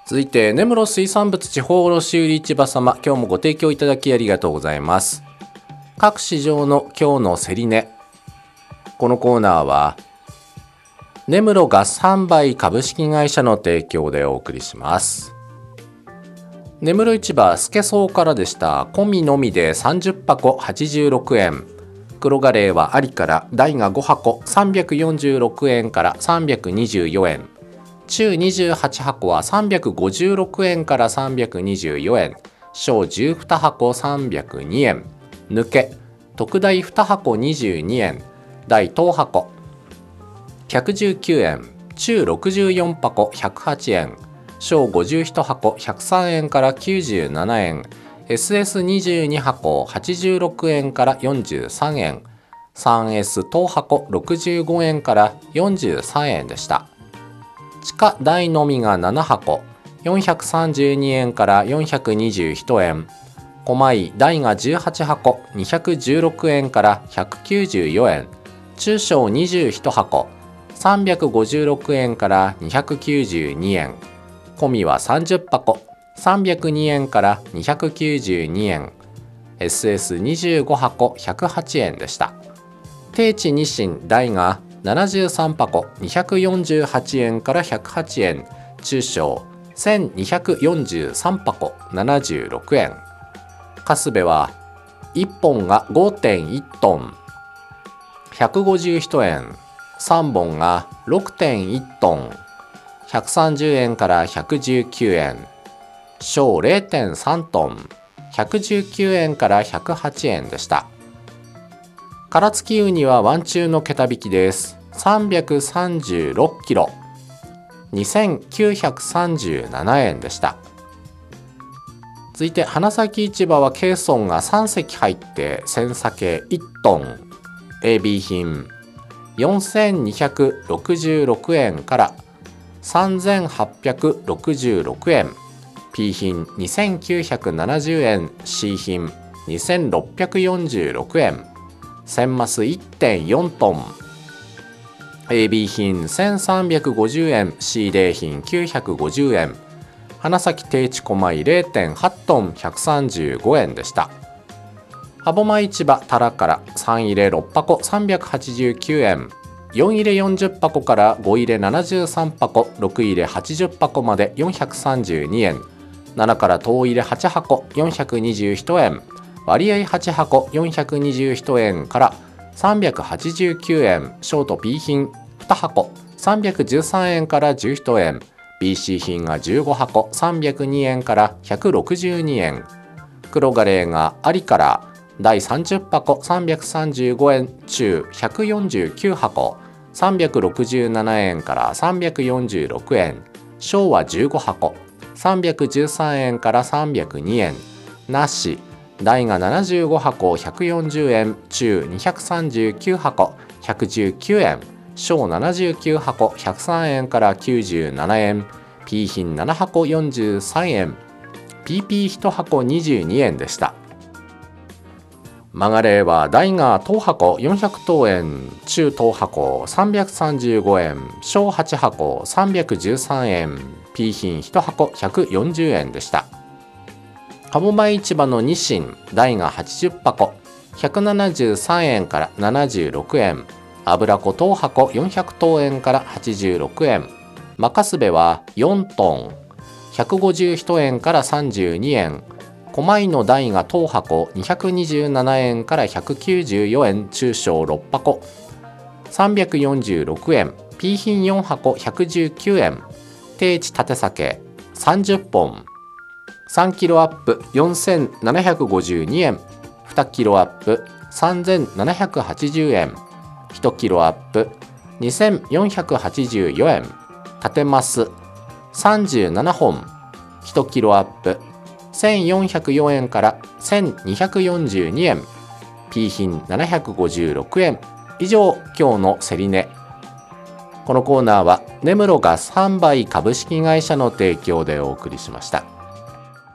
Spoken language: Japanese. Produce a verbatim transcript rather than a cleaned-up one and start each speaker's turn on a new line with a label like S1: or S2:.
S1: 続いて根室水産物地方卸売市場様、今日もご提供いただきありがとうございます。各市場の今日の競り値。このコーナーは根室ガス販売株式会社の提供でお送りします。根室市場スケソウからでした。込みのみでさんじゅっぱこはちじゅうろくえん、黒ガレーはありから大がごはこさんびゃくよんじゅうろくえんからさんびゃくにじゅうよえん、中にじゅうはちはこはさんびゃくごじゅうろくえんからさんびゃくにじゅうよえん、小じゅうにはこさんびゃくにえん、抜け特大にはこにじゅうにえん、大等箱ひゃくじゅうきゅうえん、中ろくじゅうよんぱこひゃくはちえん、小ごじゅういちはこひゃくさんえんからきゅうじゅうななえん、エスエスにじゅうにはこはちじゅうろくえんからよんじゅうさんえん、スリーエス 等箱ろくじゅうごえんからよんじゅうさんえんでした。地下大のみがななはこよんひゃくさんじゅうにえんからよんひゃくにじゅういちえん、小米大がじゅうはちはこにひゃくじゅうろくえんからひゃくきゅうじゅうよえん、中小にじゅういちはこさんびゃくごじゅうろくえんからにひゃくきゅうじゅうにえん、込みはさんじゅっぱこさんびゃくにえんからにひゃくきゅうじゅうにえん、 エスエスにじゅうごはこひゃくはちえんでした。定置ニシン大がななじゅうさんぱこにひゃくよんじゅうはちえんからひゃくはちえん、中小せんにひゃくよんじゅうさんぱこななじゅうろくえん、カスベはいっぽんが ごてんいちトンひゃくごじゅういちえん、さんぼんが ろくてんいちトンひゃくさんじゅうえんからひゃくじゅうきゅうえん、小 れいてんさんトンひゃくじゅうきゅうえんからひゃくはちえんでした。殻付きウニはワン中の桁引きです。さんびゃくさんじゅうろっキロにせんきゅうひゃくさんじゅうななえんでした。続いて花咲市場はケーソンがさんせき入って千鮭いちトン、 エービー 品よんせんにひゃくろくじゅうろくえんからさんぜんはっぴゃくろくじゅうろくえん、 P 品にせんきゅうひゃくななじゅうえん、 C 品にせんろっぴゃくよんじゅうろくえん、千マス いってんよんトン、 エービー 品せんさんびゃくごじゅうえん、 シーゼロ 品きゅうひゃくごじゅうえん、花咲定置小米 れいてんはちトンひゃくさんじゅうごえんでした。歯舞市場タラからさん入れろっぱこさんびゃくはちじゅうきゅうえん、よん入れよんじゅっぱこからご入れななじゅうさんぱこ、ろく入れはちじゅっぱこまでよんひゃくさんじゅうにえん、ななから等入れはちはこよんひゃくにじゅういちえん、割合はちはこよんひゃくにじゅういちえんからさんびゃくはちじゅうきゅうえん、ショート P 品にはこさんびゃくじゅうさんえんからじゅういちえん、 ビーシー 品がじゅうごはこさんびゃくにえんからひゃくろくじゅうにえん、黒ガレーがありから大さんじゅっぱこさんびゃくさんじゅうごえん、中ひゃくよんじゅうきゅうはこさんびゃくろくじゅうななえんからさんびゃくよんじゅうろくえん、小はじゅうごはこさんびゃくじゅうさんえんからさんびゃくにえん、なし大がななじゅうごはこひゃくよんじゅうえん、中にひゃくさんじゅうきゅうはこひゃくじゅうきゅうえん、小ななじゅうきゅうはこひゃくさんえんからきゅうじゅうななえん、 P 品ななはこよんじゅうさんえん、 ピーピーいちはこにじゅうにえんでした。マガレーは大が等箱よんひゃくとうえん、中等箱さんびゃくさんじゅうごえん、小はちはこさんびゃくじゅうさんえん、 P 品いちはこひゃくよんじゅうえんでした。歯舞市場のニシン大がはちじゅっぱこひゃくななじゅうさんえんからななじゅうろくえん、油粉等箱よんひゃくとうえんからはちじゅうろくえん、マカスベはよんトンひゃくごじゅういちえんからさんじゅうにえん、小米の大が等箱にひゃくにじゅうななえんからひゃくきゅうじゅうよえん、中小ろっぱこさんびゃくよんじゅうろくえん、 P 品よんはこひゃくじゅうきゅうえん、定置縦鮭さんじゅっぽんさんキロアップよんせんななひゃくごじゅうにえん、にキロアップさんぜんななひゃくはちじゅうえん、いちキロアップにせんよんひゃくはちじゅうよえん、縦マスさんじゅうななほんいちキロアップせんよんひゃくよえんからせんにひゃくよんじゅうにえん、 P 品ななひゃくごじゅうろくえん。以上今日の競り値。このコーナーは根室ガス販売株式会社の提供でお送りしました。